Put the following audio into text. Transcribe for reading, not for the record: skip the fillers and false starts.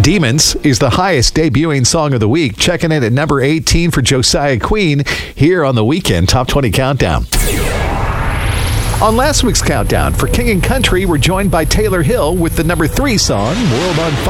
Demons is the highest debuting song of the week, checking in at number 18 for Josiah Queen here on the Weekend Top 20 Countdown. On last week's countdown for King and Country, we're joined by Taylor Hill with the number 3 song, World on Fire.